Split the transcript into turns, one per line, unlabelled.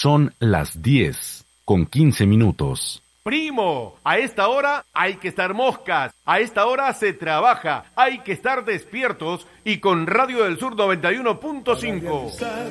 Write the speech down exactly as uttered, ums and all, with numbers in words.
Son las diez con quince minutos.
Primo, a esta hora hay que estar moscas, a esta hora se trabaja, hay que estar despiertos y con Radio del Sur noventa y uno punto cinco.